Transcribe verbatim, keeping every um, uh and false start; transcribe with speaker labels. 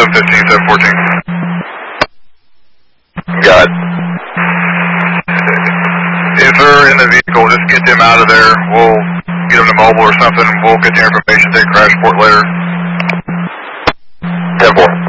Speaker 1: seven fifteen, seven fourteen.
Speaker 2: Got it.
Speaker 1: If they're in the vehicle, just get them out of there. We'll get them to mobile or something. We'll get their information, take crash report later.
Speaker 2: ten four.